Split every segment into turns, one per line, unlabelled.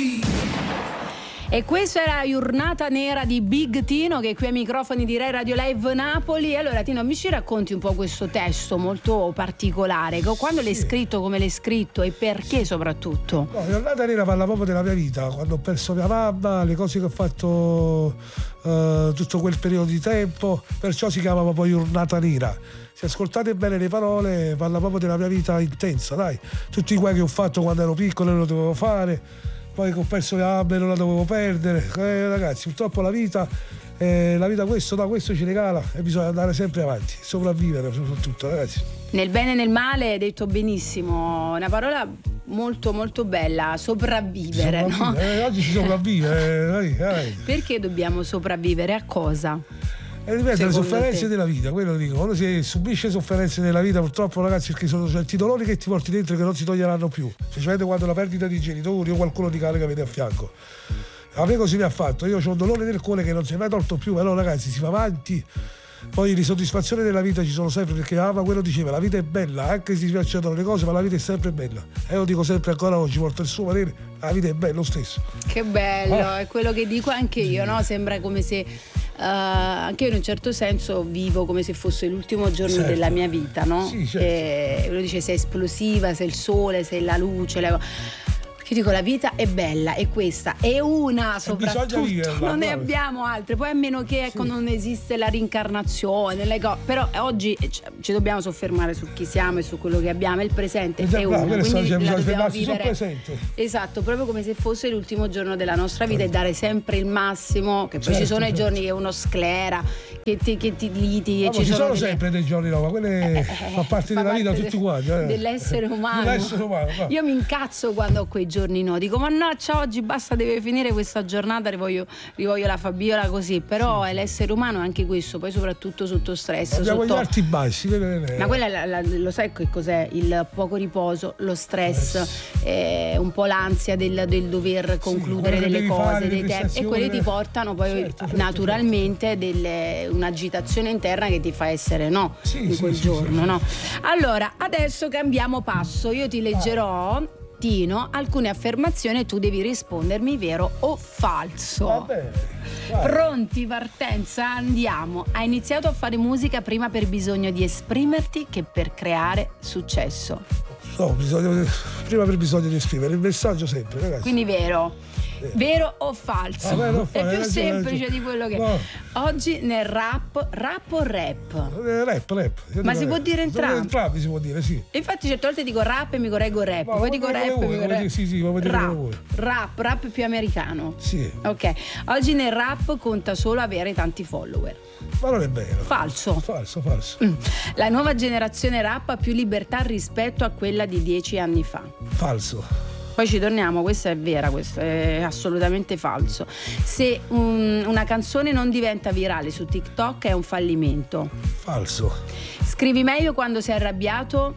E questa era Giornata Nera di Big Tino, che è qui ai microfoni di Rai Radio Live Napoli. Allora Tino, mi ci racconti un po' questo testo molto particolare? Quando l'hai scritto, come l'hai scritto e perché soprattutto?
No, Giornata Nera parla proprio della mia vita, quando ho perso mia mamma, le cose che ho fatto tutto quel periodo di tempo, perciò si chiama proprio Giornata Nera. Se ascoltate bene le parole, parla proprio della mia vita intensa, dai. Tutti i guai che ho fatto quando ero piccolo e lo dovevo fare, poi che ho perso mia mamma e non la dovevo perdere. Ragazzi, purtroppo la vita questo ci regala e bisogna andare sempre avanti, sopravvivere soprattutto, ragazzi.
Nel bene e nel male hai detto benissimo, una parola molto molto bella, sopravvivere. No?
Oggi si sopravvive.
Perché dobbiamo sopravvivere? A cosa?
Ripeto, le sofferenze della vita, quello dico. Quando si subisce sofferenze nella vita, purtroppo, ragazzi, perché sono certi dolori che ti porti dentro che non si toglieranno più, specialmente quando la perdita di genitori o qualcuno di care che avete a fianco. A me così mi ha fatto, io ho un dolore nel cuore che non si è mai tolto più, però ragazzi si va avanti. Poi le soddisfazioni della vita ci sono sempre, perché quello diceva, la vita è bella, anche se si accedono le cose, ma la vita è sempre bella. E lo dico sempre ancora oggi, porto il suo valere, la vita è bella lo stesso.
Che bello, è quello che dico anche io, no? Sembra come se anche io in un certo senso vivo come se fosse l'ultimo giorno della mia vita, no?
Sì, certo.
E uno dice sei esplosiva, sei il sole, sei la luce, Io dico la vita è bella, è questa, è una soprattutto, non ne abbiamo altre, poi a meno che non esiste la rincarnazione, però oggi ci dobbiamo soffermare su chi siamo e su quello che abbiamo, il presente è uno, quindi la dobbiamo vivere, esatto, proprio come se fosse l'ultimo giorno della nostra vita e dare sempre il massimo, che poi ci sono i giorni che uno sclera, che ti litighi,
ci sono sempre dei giorni, no, ma quelle fa parte della vita tutti quanti,
dell'essere umano. Io mi incazzo quando ho quei giorni, no, dico mannaggia, oggi basta, deve finire questa giornata, rivoglio la Fabiola così, però è l'essere umano anche questo, poi soprattutto sotto stress,
abbiamo gli alti bassi,
ma quella lo sai che cos'è? Il poco riposo, lo stress, un po' l'ansia del dover concludere delle cose, dei tempi, e quelli ti portano poi naturalmente un'agitazione interna che ti fa essere in quel giorno. No? Allora adesso cambiamo passo, io ti leggerò, Tino, alcune affermazioni e tu devi rispondermi vero o falso.
Va bene.
Pronti, partenza, andiamo. Hai iniziato a fare musica prima per bisogno di esprimerti che per creare successo.
No, prima per bisogno di esprimere il messaggio sempre, ragazzi.
Quindi vero. Vero o falso? È più semplice di quello che oggi nel rap o rap?
Rap.
Ma si può dire entrambi?
Entrambi si può dire, sì.
Infatti certe volte dico rap e mi correggo rap, poi dico rap e mi correggo.
Sì,
rap più americano.
Sì.
Ok. Oggi nel rap conta solo avere tanti follower.
Ma non è vero.
Falso. La nuova generazione rap ha più libertà rispetto a quella di 10 anni fa.
Falso.
Poi ci torniamo, questa è vera, questo è assolutamente falso. Se una canzone non diventa virale su TikTok è un fallimento.
Falso.
Scrivi meglio quando sei arrabbiato?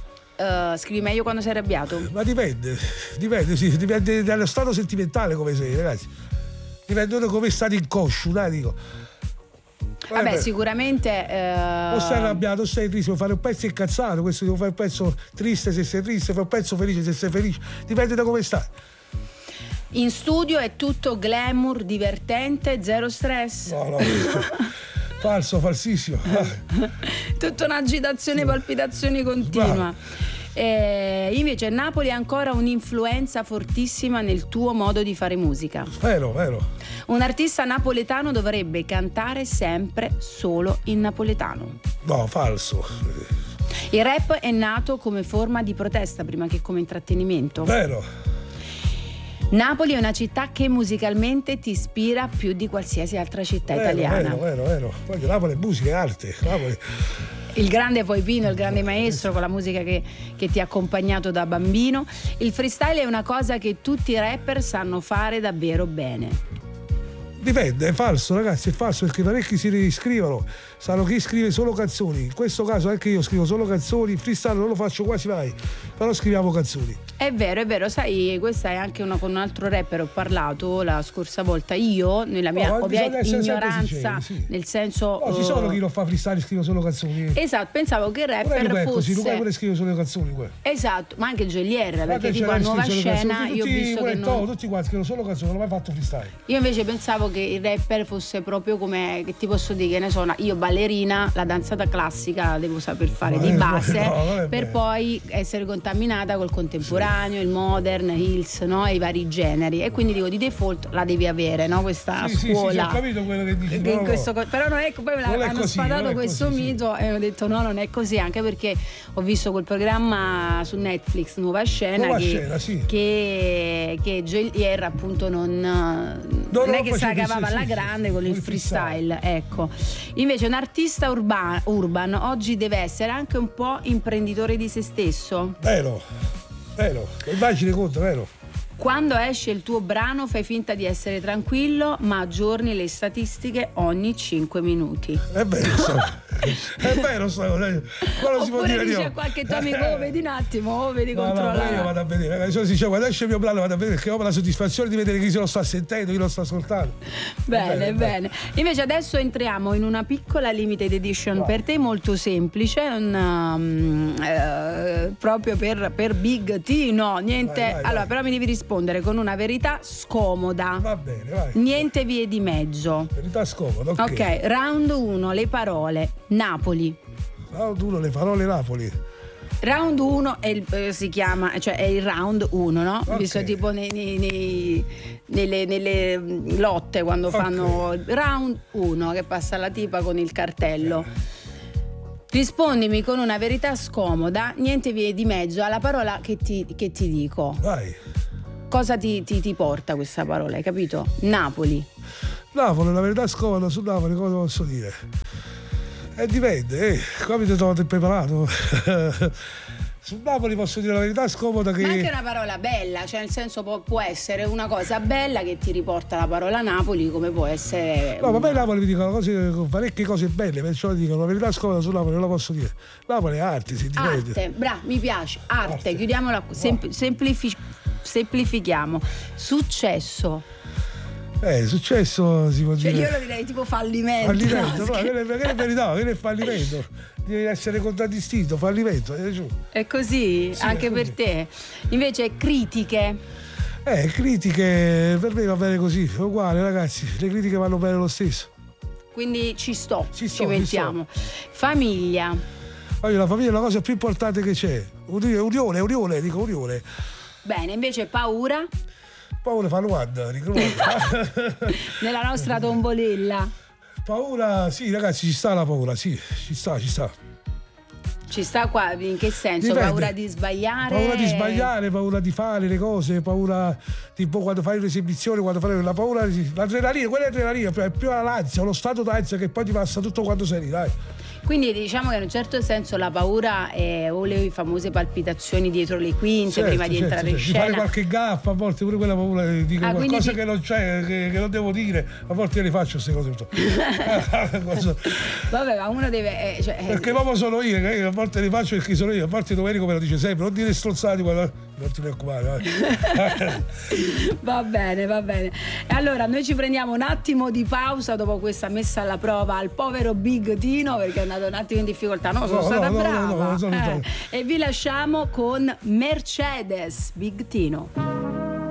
Ma
dipende dallo stato sentimentale come sei, ragazzi. Dipende da come state inconscio, dai, dico.
Vabbè, sicuramente
o sei arrabbiato o sei triste, devo fare un pezzo incazzato, questo devo fare un pezzo triste se sei triste, fare un pezzo felice se sei felice, dipende da come stai.
In studio è tutto glamour, divertente, zero stress.
No. Falsissimo.
Tutta un'agitazione, palpitazioni continua. Invece Napoli ha ancora un'influenza fortissima nel tuo modo di fare musica.
Vero.
Un artista napoletano dovrebbe cantare sempre solo in napoletano.
No, falso.
Il rap è nato come forma di protesta prima che come intrattenimento.
Vero.
Napoli è una città che musicalmente ti ispira più di qualsiasi altra città italiana.
Vero. Poi Napoli è musica, è arte. Napoli.
Il grande Poi Pino, il grande maestro con la musica che ti ha accompagnato da bambino. Il freestyle è una cosa che tutti i rapper sanno fare davvero bene.
Dipende, è falso, ragazzi, è falso, perché parecchi si riscrivono, sanno chi scrive solo canzoni. In questo caso anche io scrivo solo canzoni, il freestyle non lo faccio quasi mai, però scriviamo canzoni.
È vero, sai, questa è anche con un altro rapper, ho parlato la scorsa volta, io nella mia ovvia ignoranza, sì. Nel senso
ci sono chi lo fa freestyle, scrive solo canzoni.
Esatto, pensavo che il rapper fosse
Luca pure scrive solo canzoni qua.
Esatto, ma anche Gelier, perché tipo a Nuova Scena io ho visto che
tutti quanti scrivono solo canzoni, non ho mai fatto freestyle.
Io invece pensavo che il rapper fosse proprio come, che ti posso dire, che ne so, io ballerina, la danzata classica la devo saper fare di base, per poi essere contaminata col contemporaneo, il modern, hills, no? I vari generi, e quindi dico di default la devi avere, no? Questa scuola.
Sì, ho capito quello che dici.
Però non è, poi hanno sfadato questo mito e ho detto no, non è così, anche perché ho visto quel programma su Netflix Nuova Scena che Gelier appunto non è che si cavava alla grande con il freestyle, ecco. Invece un artista urban oggi deve essere anche un po' imprenditore di se stesso.
Vero, immagini conto, vero.
Quando esce il tuo brano fai finta di essere tranquillo, ma aggiorni le statistiche ogni 5 minuti.
È vero, quello si può dire.
Dice a qualche tuo amico, vedi un attimo, vedi controllare.
Io vado a vedere, ragazzi, dice, quando esce il mio brano vado a vedere, perché ho la soddisfazione di vedere chi se lo sta sentendo, chi lo sta ascoltando.
Bene. Invece adesso entriamo in una piccola limited edition per te, molto semplice, proprio per Big Tino, niente. Vai. Allora, però mi devi rispondere con una verità scomoda.
Va bene, vai.
Niente vie di mezzo.
Verità scomoda,
ok. Round 1, le parole Napoli.
Round 1, le parole Napoli.
Round 1 si chiama, cioè è il round 1, no? Okay. Visto tipo nelle lotte quando fanno round 1 che passa la tipa con il cartello. Rispondimi con una verità scomoda, niente vie di mezzo alla parola che ti dico.
Vai.
Cosa ti porta questa parola, hai capito? Napoli,
la verità scomoda su Napoli, cosa posso dire? Dipende, come ti trovo preparato? Su Napoli posso dire la verità scomoda che...
Ma anche una parola bella, cioè nel senso può essere una cosa bella che ti riporta la parola Napoli, come può essere...
No, ma poi Napoli mi dicono parecchie cose belle, perciò dico la verità scomoda su Napoli non la posso dire. Napoli è arte, si dipende.
Arte, mi piace, arte. Chiudiamola, semplifichiamo. Successo.
Successo si può dire.
Io lo direi tipo fallimento.
No, che è verità, che è fallimento. Devi essere contraddistinto, fallimento.
È così, sì, anche per te. Invece critiche.
Critiche per me va bene così, è uguale, ragazzi, le critiche vanno bene lo stesso.
Quindi ci mettiamo. Famiglia.
La famiglia è la cosa più importante che c'è. Unione.
Bene, invece paura.
Paura fa guarda,
nella nostra tombolella.
Paura, sì, ragazzi, ci sta la paura, sì, ci sta.
Ci sta qua, in che senso?
Dipende.
Paura di sbagliare?
Paura di fare le cose, paura tipo quando fai un'esibizione, quando fai la paura, l'adrenalina, quella è l'adrenalina, è più l'ansia, lo stato d'ansia che poi ti passa tutto quando sei lì, dai.
Quindi diciamo che in un certo senso la paura è o le famose palpitazioni dietro le quinte prima di entrare in scena.
Di fare qualche gaffa, a volte pure quella paura di dire qualcosa che non c'è, che non devo dire, a volte io le faccio queste cose tutto.
Vabbè, ma uno deve...
perché proprio sono io, che a volte le faccio perché sono io, a volte Domenico me lo dice sempre, non dire strozzati, non ti preoccupare.
Va bene. E allora noi ci prendiamo un attimo di pausa dopo questa messa alla prova al povero Big Tino, perché è andato un attimo in difficoltà. Sono stata brava. E vi lasciamo con Mercedes, Big Tino.